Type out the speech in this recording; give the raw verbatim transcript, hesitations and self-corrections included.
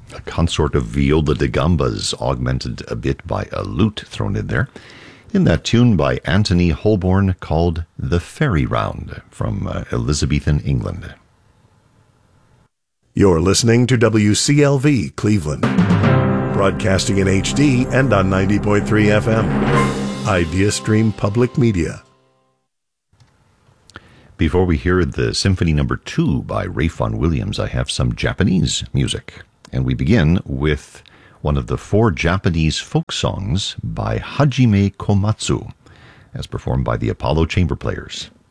a consort of viola da gambas augmented a bit by a lute thrown in there, in that tune by Anthony Holborn called The Fairy Round from uh, Elizabethan England. You're listening to W C L V Cleveland, broadcasting in H D and on ninety point three F M. IdeaStream Public Media. Before we hear the Symphony Number Two by Ralph Vaughan Williams, I have some Japanese music, and we begin with one of the four Japanese folk songs by Hajime Komatsu, as performed by the Apollo Chamber Players.